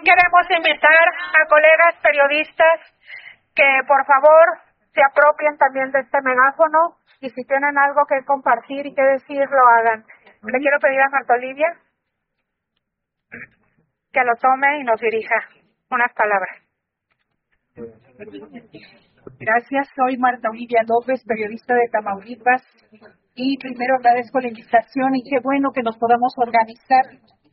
También queremos invitar a colegas periodistas que por favor se apropien también de este megáfono y si tienen algo que compartir y que decir, lo hagan. Le quiero pedir a Marta Olivia que lo tome y nos dirija unas palabras. Gracias, soy Marta Olivia López, periodista de Tamaulipas, y primero agradezco la invitación y qué bueno que nos podamos organizar,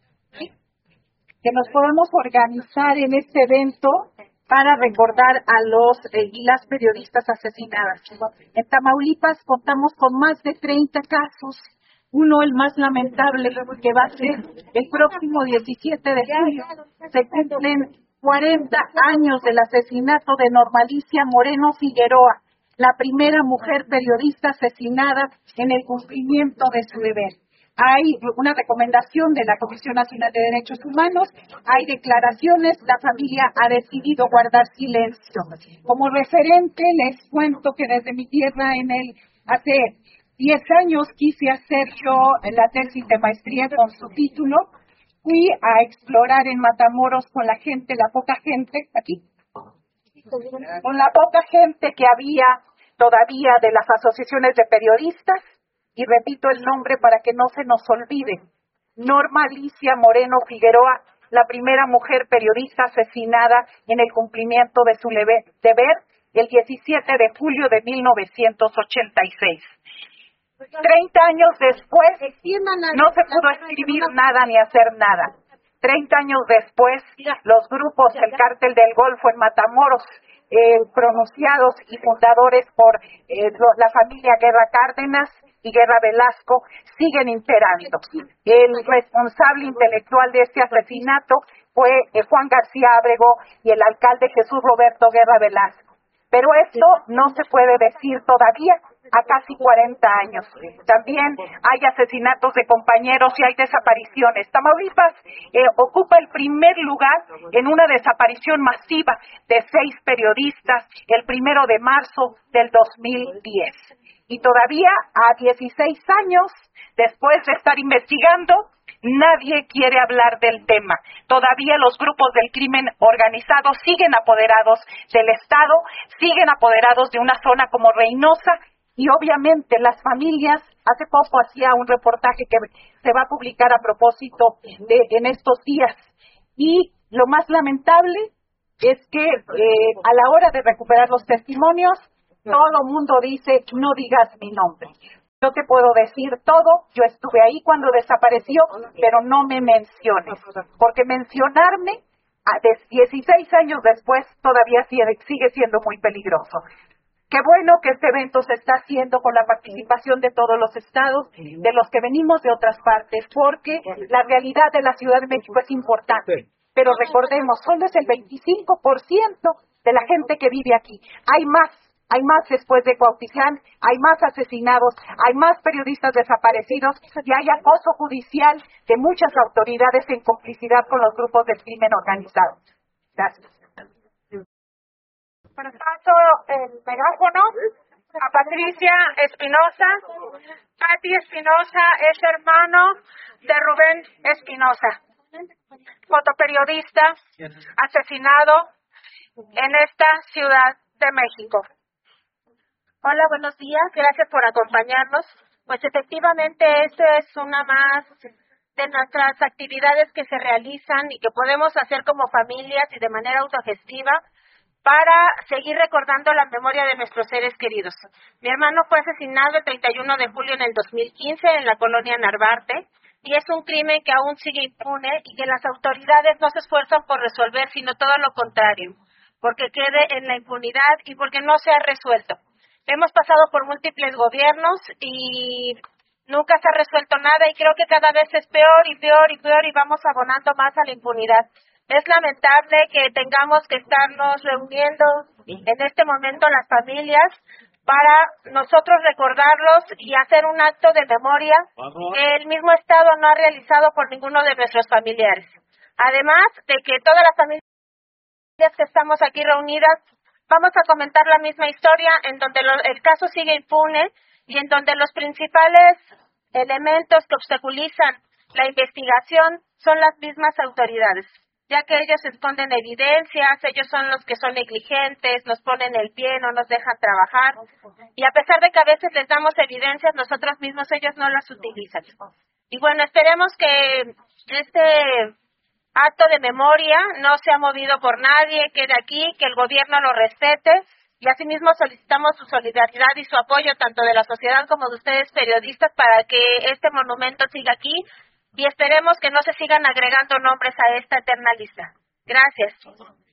en este evento para recordar a los y las periodistas asesinadas. En Tamaulipas contamos con más de 30 casos. Uno, el más lamentable, que va a ser el próximo 17 de julio. Se cumplen 40 años del asesinato de Normalicia Moreno Figueroa, la primera mujer periodista asesinada en el cumplimiento de su deber. Hay una recomendación de la Comisión Nacional de Derechos Humanos, hay declaraciones, la familia ha decidido guardar silencio. Como referente, les cuento que desde mi tierra hace 10 años quise hacer yo la tesis de maestría con su título. Fui a explorar en Matamoros con la poca gente que había todavía de las asociaciones de periodistas, y repito el nombre para que no se nos olvide: Norma Alicia Moreno Figueroa, la primera mujer periodista asesinada en el cumplimiento de su deber el 17 de julio de 1986. 30 años después, no se pudo escribir nada ni hacer nada. 30 años después, los grupos del Cártel del Golfo en Matamoros, pronunciados y fundadores por la familia Guerra Cárdenas y Guerra Velasco, siguen imperando. El responsable intelectual de este asesinato fue Juan García Ábrego y el alcalde Jesús Roberto Guerra Velasco. Pero esto no se puede decir todavía a casi 40 años. También hay asesinatos de compañeros y hay desapariciones. Tamaulipas ocupa el primer lugar en una desaparición masiva de 6 periodistas el 1 de marzo del 2010. Y todavía a 16 años, después de estar investigando, nadie quiere hablar del tema. Todavía los grupos del crimen organizado siguen apoderados del Estado, siguen apoderados de una zona como Reynosa, y obviamente las familias, hace poco hacía un reportaje que se va a publicar a propósito en estos días, y lo más lamentable es que a la hora de recuperar los testimonios, todo mundo dice: no digas mi nombre. Yo te puedo decir todo, yo estuve ahí cuando desapareció, pero no me menciones, porque mencionarme de 16 años después todavía sigue siendo muy peligroso. Qué bueno que este evento se está haciendo con la participación de todos los estados, de los que venimos de otras partes, porque la realidad de la Ciudad de México es importante. Pero recordemos, solo es el 25% de la gente que vive aquí. Hay más después de Cuautitlán, hay más asesinados, hay más periodistas desaparecidos y hay acoso judicial de muchas autoridades en complicidad con los grupos del crimen organizado. Gracias. Paso el megáfono a Patricia Espinosa. Pati Espinosa es hermano de Rubén Espinosa, fotoperiodista asesinado en esta Ciudad de México. Hola, buenos días. Gracias por acompañarnos. Pues efectivamente, esto es una más de nuestras actividades que se realizan y que podemos hacer como familias y de manera autogestiva para seguir recordando la memoria de nuestros seres queridos. Mi hermano fue asesinado el 31 de julio en el 2015 en la colonia Narvarte, y es un crimen que aún sigue impune y que las autoridades no se esfuerzan por resolver, sino todo lo contrario, porque quede en la impunidad y porque no se ha resuelto. Hemos pasado por múltiples gobiernos y nunca se ha resuelto nada, y creo que cada vez es peor y peor y peor y vamos abonando más a la impunidad. Es lamentable que tengamos que estarnos reuniendo en este momento las familias para nosotros recordarlos y hacer un acto de memoria que el mismo Estado no ha realizado por ninguno de nuestros familiares. Además de que todas las familias que estamos aquí reunidas vamos a comentar la misma historia, en donde el caso sigue impune y en donde los principales elementos que obstaculizan la investigación son las mismas autoridades. ya que ellos esconden evidencias, ellos son los que son negligentes, nos ponen el pie, no nos dejan trabajar, y a pesar de que a veces les damos evidencias, nosotros mismos ellos no las utilizan. Y bueno, esperemos que este acto de memoria no sea movido por nadie, quede aquí, que el gobierno lo respete, y asimismo solicitamos su solidaridad y su apoyo tanto de la sociedad como de ustedes periodistas para que este monumento siga aquí y esperemos que no se sigan agregando nombres a esta eterna lista. Gracias.